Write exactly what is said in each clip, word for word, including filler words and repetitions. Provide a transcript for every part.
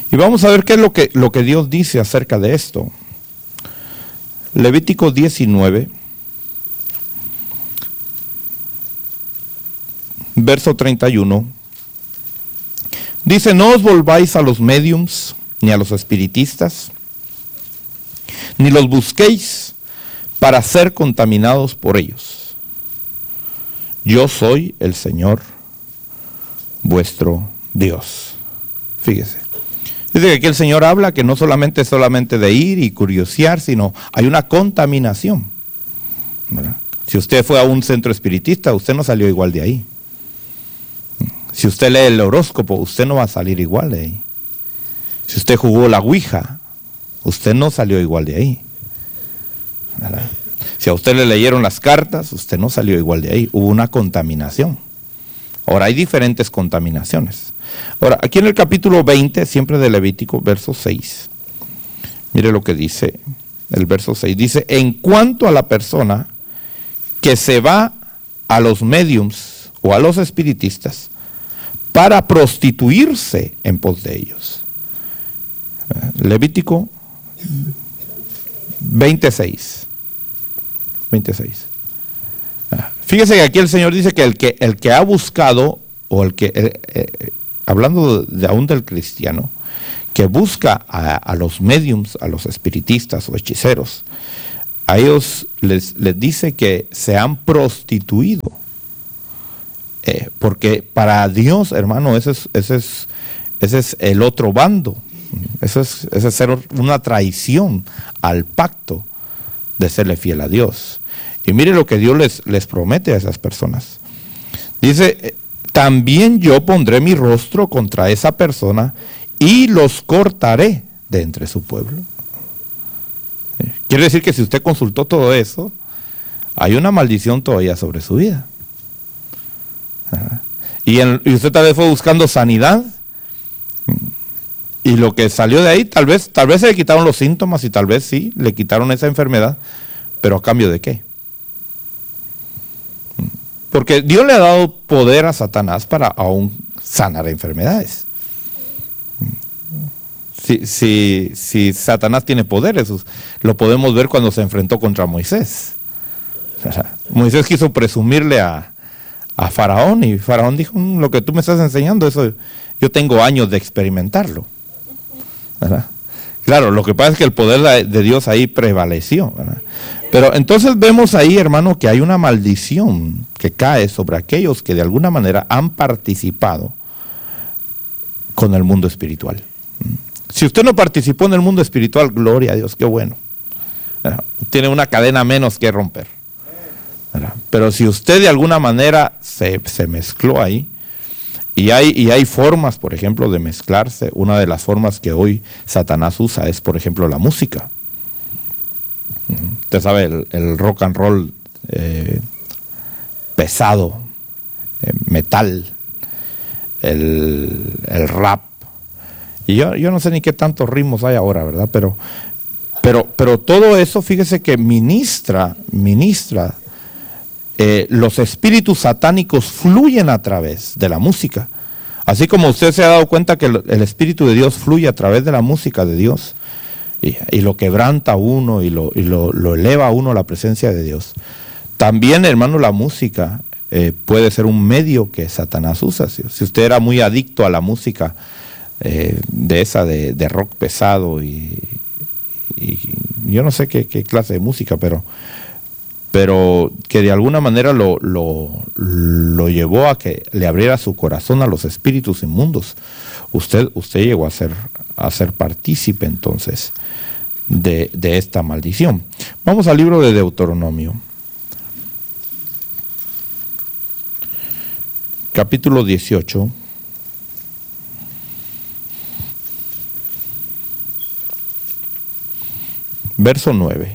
Y vamos a ver qué es lo que, lo que Dios dice acerca de esto. Levítico diecinueve, verso treinta y uno. Dice: no os volváis a los médiums, ni a los espiritistas, ni los busquéis para ser contaminados por ellos. Yo soy el Señor vuestro Dios. Fíjese. Dice que aquí el Señor habla que no solamente es solamente de ir y curiosear, sino hay una contaminación, ¿verdad? Si usted fue a un centro espiritista, usted no salió igual de ahí. Si usted lee el horóscopo, usted no va a salir igual de ahí. Si usted jugó la ouija, usted no salió igual de ahí, ¿verdad? Si a usted le leyeron las cartas, usted no salió igual de ahí. Hubo una contaminación. Ahora, hay diferentes contaminaciones. Ahora, aquí en el capítulo veinte, siempre de Levítico, verso seis. Mire lo que dice el verso seis. Dice: en cuanto a la persona que se va a los médiums o a los espiritistas para prostituirse en pos de ellos. Levítico veintiséis. veintiséis. Fíjese que aquí el Señor dice que el que, el que ha buscado, o el que, eh, eh, hablando de, de aún del cristiano, que busca a, a los médiums, a los espiritistas o hechiceros, a ellos les, les dice que se han prostituido. Eh, porque para Dios, hermano, ese es, ese es, ese es el otro bando. Eso es, ese es ser una traición al pacto de serle fiel a Dios. Y mire lo que Dios les, les promete a esas personas. Dice: también yo pondré mi rostro contra esa persona y los cortaré de entre su pueblo. Quiere decir que si usted consultó todo eso, hay una maldición todavía sobre su vida. Y, en, y usted tal vez fue buscando sanidad, y lo que salió de ahí, tal vez, tal vez se le quitaron los síntomas, y tal vez sí, le quitaron esa enfermedad, pero ¿a cambio de qué? Porque Dios le ha dado poder a Satanás para aún sanar enfermedades. Si, si, si Satanás tiene poder, eso lo podemos ver cuando se enfrentó contra Moisés. O sea, Moisés quiso presumirle a, a Faraón, y Faraón dijo: lo que tú me estás enseñando, eso yo tengo años de experimentarlo, ¿verdad? Claro, lo que pasa es que el poder de Dios ahí prevaleció, ¿verdad? Pero entonces vemos ahí, hermano, que hay una maldición que cae sobre aquellos que de alguna manera han participado con el mundo espiritual. Si usted no participó en el mundo espiritual, gloria a Dios, qué bueno, ¿verdad? Tiene una cadena menos que romper, ¿verdad? Pero si usted de alguna manera se, se mezcló ahí, y hay, y hay formas, por ejemplo, de mezclarse. Una de las formas que hoy Satanás usa es, por ejemplo, la música. Usted sabe, el, el rock and roll eh, pesado, eh, metal, el, el rap. Y yo, yo no sé ni qué tantos ritmos hay ahora, ¿verdad? Pero, pero, pero todo eso, fíjese que ministra, ministra, eh, los espíritus satánicos fluyen a través de la música. Así como usted se ha dado cuenta que el, el Espíritu de Dios fluye a través de la música de Dios. Y, y lo quebranta a uno y, lo, y lo, lo eleva a uno a la presencia de Dios. También, hermano, la música eh, puede ser un medio que Satanás usa. Si, si usted era muy adicto a la música eh, de esa de, de rock pesado y, y yo no sé qué, qué clase de música, pero, pero que de alguna manera lo, lo, lo llevó a que le abriera su corazón a los espíritus inmundos, usted, usted llegó a ser, a ser partícipe entonces de, de esta maldición. Vamos al libro de Deuteronomio, capítulo dieciocho. Verso nueve.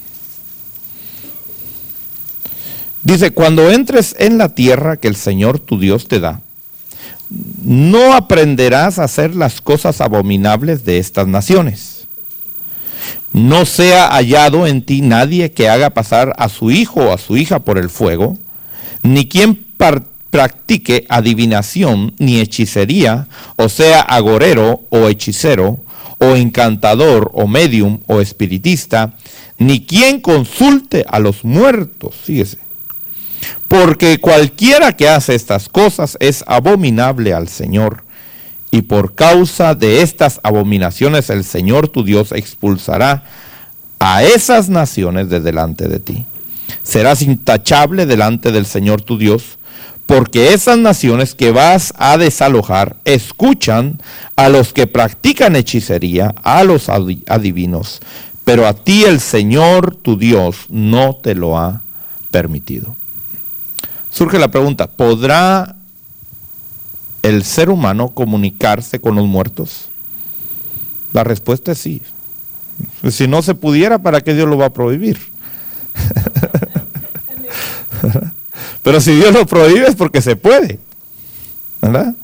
Dice: cuando entres en la tierra que el Señor tu Dios te da, no aprenderás a hacer las cosas abominables de estas naciones. No sea hallado en ti nadie que haga pasar a su hijo o a su hija por el fuego, ni quien par- practique adivinación ni hechicería, o sea, agorero o hechicero, o encantador o medium o espiritista, ni quien consulte a los muertos, fíjese. Porque cualquiera que hace estas cosas es abominable al Señor, y por causa de estas abominaciones el Señor tu Dios expulsará a esas naciones de delante de ti. Serás intachable delante del Señor tu Dios, porque esas naciones que vas a desalojar escuchan a los que practican hechicería, a los adivinos, pero a ti el Señor tu Dios no te lo ha permitido. Surge la pregunta, ¿podrá el ser humano comunicarse con los muertos? La respuesta es sí. Si no se pudiera, ¿para qué Dios lo va a prohibir? Pero si Dios lo prohíbe es porque se puede, ¿verdad?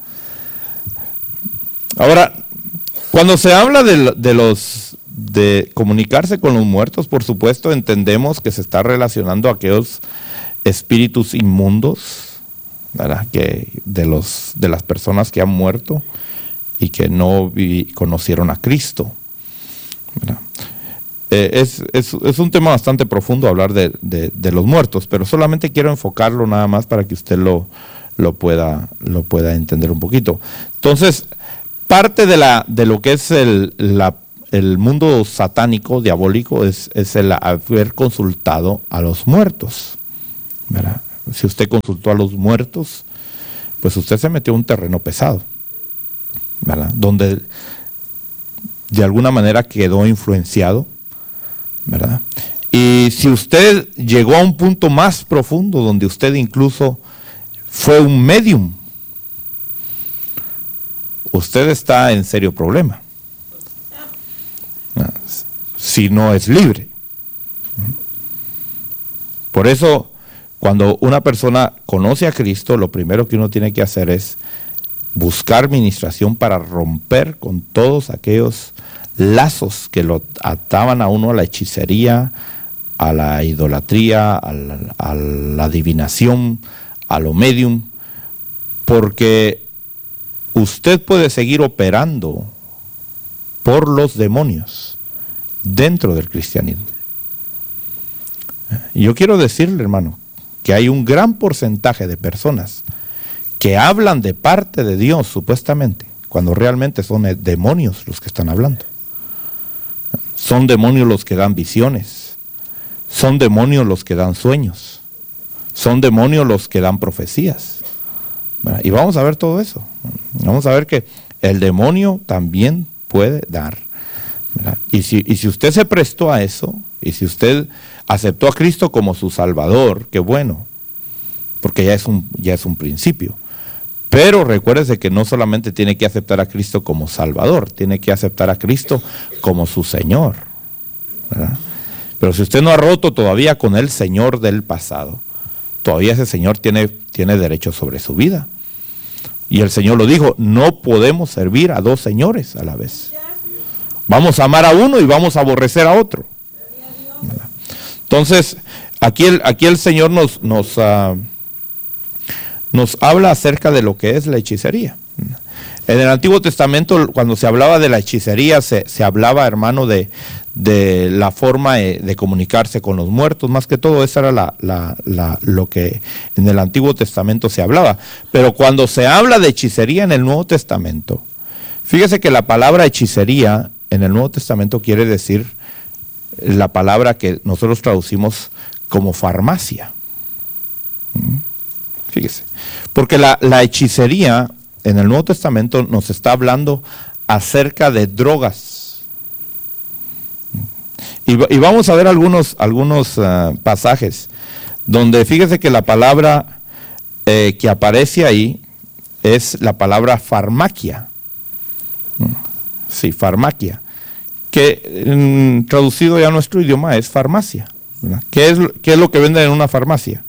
Ahora, cuando se habla de, de los de comunicarse con los muertos, por supuesto entendemos que se está relacionando a aquellos espíritus inmundos, ¿verdad? Que de los de las personas que han muerto y que no vi, conocieron a Cristo, ¿verdad? Eh, es, es, es un tema bastante profundo hablar de, de, de los muertos, pero solamente quiero enfocarlo nada más para que usted lo, lo, pueda, lo pueda entender un poquito. Entonces, parte de, la, de lo que es el, la, el mundo satánico, diabólico, es, es el haber consultado a los muertos, ¿verdad? Si usted consultó a los muertos, pues usted se metió en un terreno pesado, ¿verdad? Donde de alguna manera quedó influenciado, ¿verdad? Y si usted llegó a un punto más profundo donde usted incluso fue un medium, usted está en serio problema, si no es libre. Por eso, cuando una persona conoce a Cristo, lo primero que uno tiene que hacer es buscar ministración para romper con todos aquellos lazos que lo ataban a uno a la hechicería, a la idolatría, a la, a la adivinación, a lo medium, porque usted puede seguir operando por los demonios dentro del cristianismo. Y yo quiero decirle, hermano, que hay un gran porcentaje de personas que hablan de parte de Dios, supuestamente, cuando realmente son demonios los que están hablando. Son demonios los que dan visiones, son demonios los que dan sueños, son demonios los que dan profecías, ¿verdad? Y vamos a ver todo eso. Vamos a ver que el demonio también puede dar, ¿verdad? Y si, y si usted se prestó a eso, y si usted aceptó a Cristo como su Salvador, qué bueno, porque ya es un, ya es un principio. Pero recuérdese que no solamente tiene que aceptar a Cristo como Salvador, tiene que aceptar a Cristo como su Señor, ¿verdad? Pero si usted no ha roto todavía con el Señor del pasado, todavía ese Señor tiene, tiene derecho sobre su vida. Y el Señor lo dijo, no podemos servir a dos señores a la vez. Vamos a amar a uno y vamos a aborrecer a otro, ¿verdad? Entonces, aquí el, aquí el Señor nos... nos uh, nos habla acerca de lo que es la hechicería. En el Antiguo Testamento, cuando se hablaba de la hechicería, se, se hablaba, hermano, de, de la forma de, de comunicarse con los muertos. Más que todo, eso era la, la, la, lo que en el Antiguo Testamento se hablaba. Pero cuando se habla de hechicería en el Nuevo Testamento, fíjese que la palabra hechicería en el Nuevo Testamento quiere decir la palabra que nosotros traducimos como farmacia. Fíjese, porque la, la hechicería en el Nuevo Testamento nos está hablando acerca de drogas. Y, y vamos a ver algunos, algunos uh, pasajes donde fíjese que la palabra eh, que aparece ahí es la palabra farmacia. Sí, farmacia, que mm, traducido ya a nuestro idioma es farmacia, ¿verdad? ¿Qué es, qué es lo que venden en una farmacia?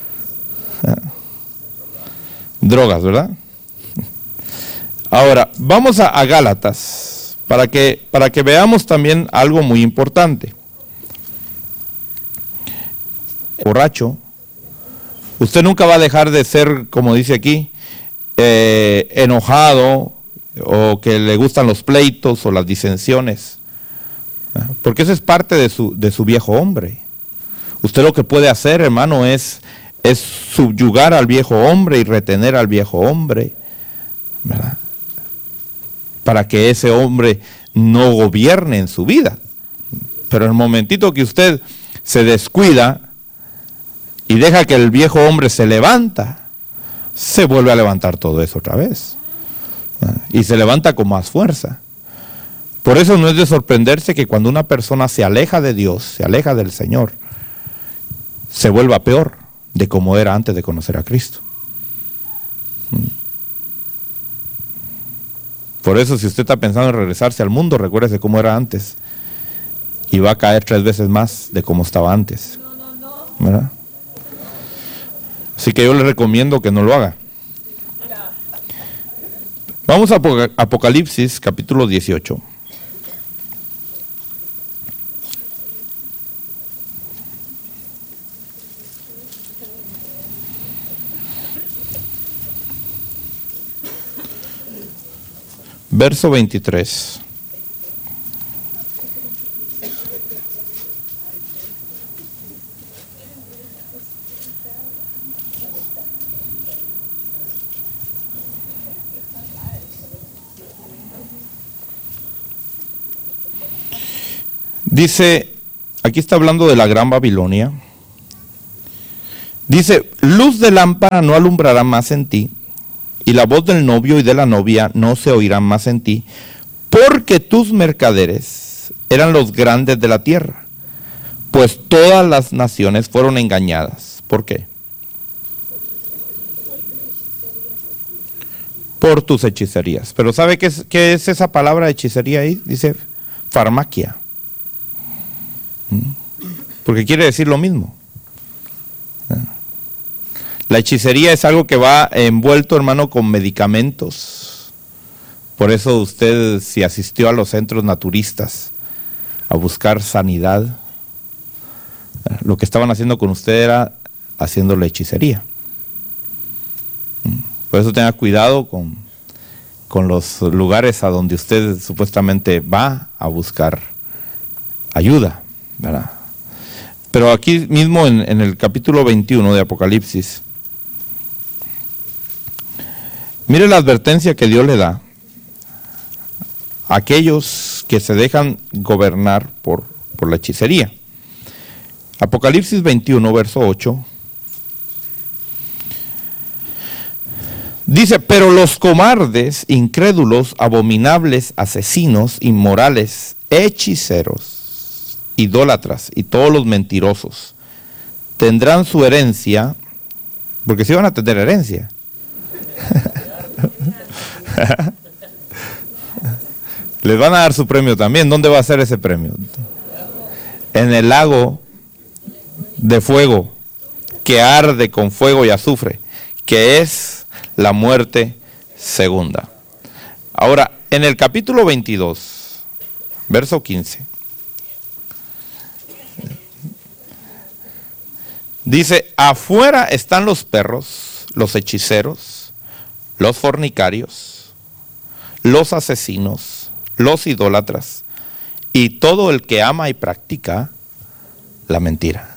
Drogas, ¿verdad? Ahora, vamos a, a Gálatas, para que, para que veamos también algo muy importante. Borracho Usted nunca va a dejar de ser, como dice aquí, eh, enojado, o que le gustan los pleitos o las disensiones, porque eso es parte de su, de su viejo hombre. Usted lo que puede hacer, hermano, es, es subyugar al viejo hombre y retener al viejo hombre, ¿verdad? Para que ese hombre no gobierne en su vida. Pero en el momentito que usted se descuida y deja que el viejo hombre se levanta, se vuelve a levantar todo eso otra vez. Y se levanta con más fuerza. Por eso no es de sorprenderse que cuando una persona se aleja de Dios, se aleja del Señor, se vuelva peor de como era antes de conocer a Cristo. Por eso, si usted está pensando en regresarse al mundo, recuérdese cómo era antes. Y va a caer tres veces más de como estaba antes. ¿Verdad? Así que yo le recomiendo que no lo haga. Vamos a Apocalipsis, capítulo dieciocho. Verso veintitrés. Dice, aquí está hablando de la Gran Babilonia. Dice, luz de lámpara no alumbrará más en ti, y la voz del novio y de la novia no se oirán más en ti, porque tus mercaderes eran los grandes de la tierra, pues todas las naciones fueron engañadas. ¿Por qué? Por tus hechicerías. Pero ¿sabe qué es, qué es esa palabra hechicería ahí? Dice farmaquia. Porque quiere decir lo mismo. La hechicería es algo que va envuelto, hermano, con medicamentos. Por eso usted, si asistió a los centros naturistas a buscar sanidad, lo que estaban haciendo con usted era haciéndole hechicería. Por eso tenga cuidado con, con los lugares a donde usted supuestamente va a buscar ayuda, ¿verdad? Pero aquí mismo en, en el capítulo veintiuno de Apocalipsis, mire la advertencia que Dios le da a aquellos que se dejan gobernar por, por la hechicería. Apocalipsis veintiuno, verso ocho. Dice, pero los cobardes, incrédulos, abominables, asesinos, inmorales, hechiceros, idólatras y todos los mentirosos tendrán su herencia, porque sí van a tener herencia. Les van a dar su premio también. ¿Dónde va a ser ese premio? En el lago de fuego que arde con fuego y azufre, que es la muerte segunda. Ahora, en el capítulo veintidós, verso quince, dice, afuera están los perros, los hechiceros, los fornicarios, los asesinos, los idólatras y todo el que ama y practica la mentira.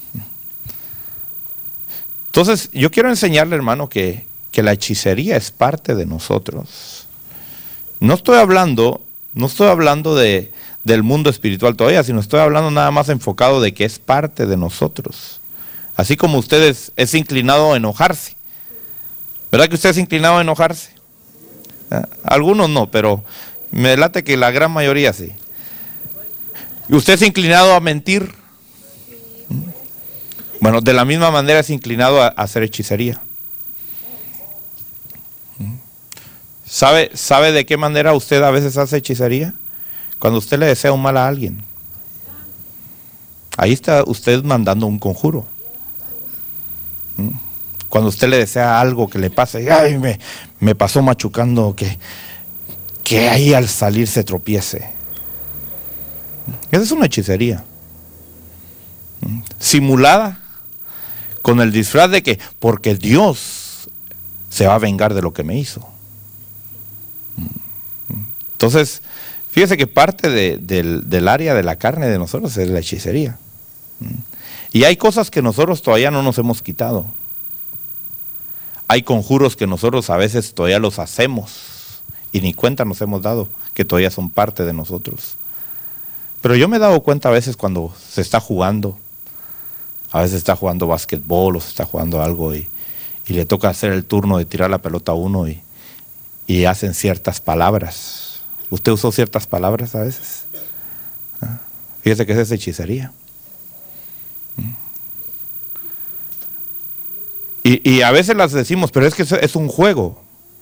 Entonces, yo quiero enseñarle, hermano, que, que la hechicería es parte de nosotros. No estoy hablando, no estoy hablando de, del mundo espiritual todavía, sino estoy hablando nada más enfocado de que es parte de nosotros. Así como usted es, es inclinado a enojarse. ¿Verdad que usted es inclinado a enojarse? Algunos no, pero me late que la gran mayoría sí. ¿Y usted es inclinado a mentir? Bueno, de la misma manera es inclinado a, a hacer hechicería. ¿Sabe, ¿Sabe de qué manera usted a veces hace hechicería? Cuando usted le desea un mal a alguien. Ahí está usted mandando un conjuro. Cuando usted le desea algo que le pase, ay, me, me pasó machucando, que, que ahí al salir se tropiece. Esa es una hechicería. Simulada, con el disfraz de que, porque Dios se va a vengar de lo que me hizo. Entonces, fíjese que parte de, del, del área de la carne de nosotros es la hechicería. Y hay cosas que nosotros todavía no nos hemos quitado. Hay conjuros que nosotros a veces todavía los hacemos y ni cuenta nos hemos dado que todavía son parte de nosotros. Pero yo me he dado cuenta a veces cuando se está jugando, a veces está jugando básquetbol o se está jugando algo y, y le toca hacer el turno de tirar la pelota a uno y, y hacen ciertas palabras. ¿Usted usó ciertas palabras a veces? ¿Ah? Fíjese que esa es hechicería. Y, y a veces las decimos, pero es que es un juego.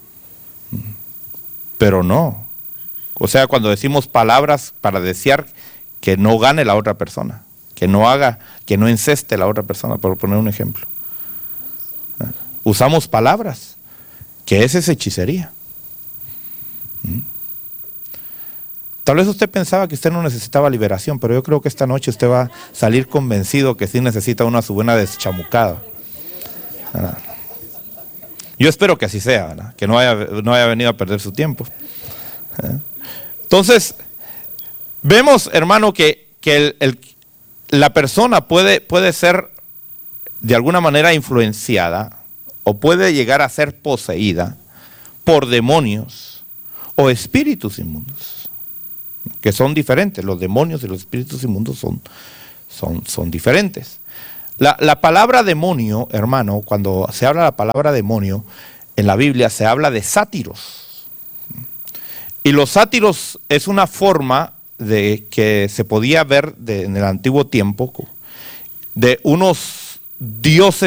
Pero no. O sea, cuando decimos palabras para desear que no gane la otra persona, que no haga, que no enceste la otra persona, por poner un ejemplo. Usamos palabras, que esa es hechicería. Tal vez usted pensaba que usted no necesitaba liberación, pero yo creo que esta noche usted va a salir convencido que sí necesita una su buena deschamucada. ¿Verdad? Yo espero que así sea, ¿verdad? Que no haya, no haya venido a perder su tiempo. ¿Eh? Entonces, vemos, hermano, que, que el, el, la persona puede, puede ser de alguna manera influenciada o puede llegar a ser poseída por demonios o espíritus inmundos, que son diferentes. Los demonios y los espíritus inmundos son, son, son diferentes. La, la palabra demonio, hermano, cuando se habla de la palabra demonio, en la Biblia se habla de sátiros. Y los sátiros es una forma de que se podía ver de, en el antiguo tiempo de unos dioses